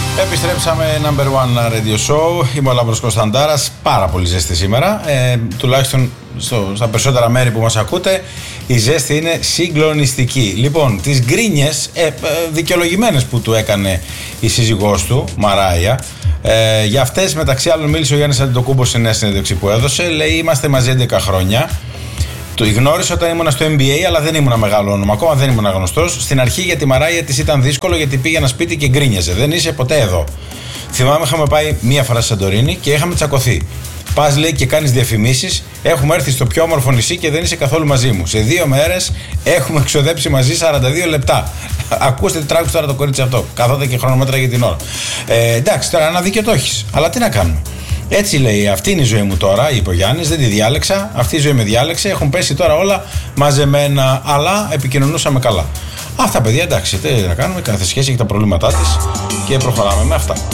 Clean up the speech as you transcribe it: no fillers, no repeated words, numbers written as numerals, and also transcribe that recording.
Επιστρέψαμε, number one radio show. Είμαι ο Λάμπρος Κωνσταντάρας. Πάρα πολύ ζέστη σήμερα. Τουλάχιστον στα περισσότερα μέρη που μας ακούτε, η ζέστη είναι συγκλονιστική. Λοιπόν, τις γκρίνιες δικαιολογημένες που του έκανε η σύζυγός του, Μαράια, για αυτές μεταξύ άλλων μίλησε ο Γιάννης Αντετοκούμπος σε νέα συνέντευξη που έδωσε. Λέει: είμαστε μαζί 11 χρόνια. Το γνώρισα όταν ήμουν στο NBA, αλλά δεν ήμουν μεγάλο όνομα. Ακόμα δεν ήμουν γνωστός. Στην αρχή για τη Μαράια της ήταν δύσκολο γιατί πήγε ένα σπίτι και γκρίνιαζε. Δεν είσαι ποτέ εδώ. Θυμάμαι, είχαμε πάει μία φορά στη Σαντορίνη και είχαμε τσακωθεί. Πας, λέει, και κάνεις διαφημίσεις. Έχουμε έρθει στο πιο όμορφο νησί και δεν είσαι καθόλου μαζί μου. Σε 2 μέρες έχουμε ξοδέψει μαζί 42 λεπτά. Ακούστε τι τράβηξε τώρα το κορίτσι αυτό. Καθόταν και χρονομέτρα για την ώρα. Εντάξει, τώρα ένα δίκιο το έχεις. Αλλά τι να κάνουμε. Έτσι λέει: αυτή είναι η ζωή μου τώρα, είπε ο Γιάννης, δεν τη διάλεξα. Αυτή η ζωή με διάλεξε. Έχουν πέσει τώρα όλα μαζεμένα. Αλλά επικοινωνούσαμε καλά. Αυτά, παιδιά, εντάξει, τι να κάνουμε. Κάθε σχέση έχει τα προβλήματά της και προχωράμε με αυτά.